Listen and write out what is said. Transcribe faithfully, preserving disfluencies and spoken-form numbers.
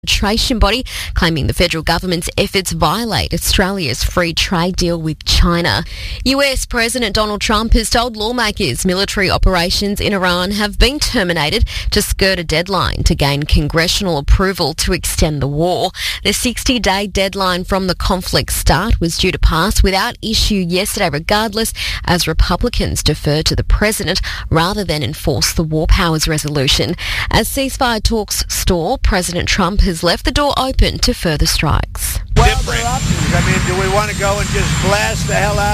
arbitration body, claiming the federal government's efforts violate Australia's free trade deal with China. U S President Donald Trump has told lawmakers military operations in Iran have been terminated to skirt a deadline to gain congressional approval to extend the war. The sixty-day deadline from the conflict's start was due to pass without issue yesterday regardless, as Republicans deferred to the president rather than enforce the War Powers Resolution. As ceasefire talks stall, President Trump has left the door open to further strikes. Well, there are options. I mean, do we want to go and just blast the hell out